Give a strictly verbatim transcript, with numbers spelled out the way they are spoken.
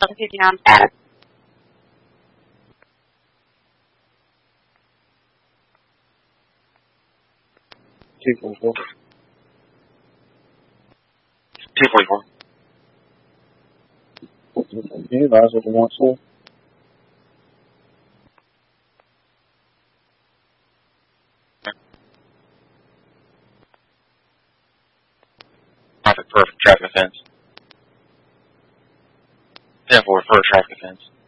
fifty-nine status. two forty-four. two forty-four. You advise what we want, sir. Traffic for traffic offense. ten four for traffic offense.